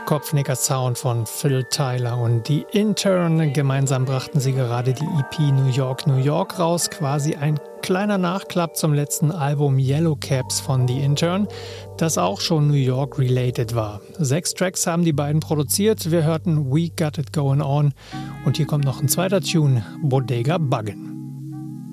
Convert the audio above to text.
Kopfnicker-Sound von Phil Tyler und The Intern. Gemeinsam brachten sie gerade die EP New York, New York raus. Quasi ein kleiner Nachklapp zum letzten Album Yellow Caps von The Intern, das auch schon New York-related war. 6 Tracks haben die beiden produziert. Wir hörten We Got It Going On und hier kommt noch ein zweiter Tune, Bodega Buggin'.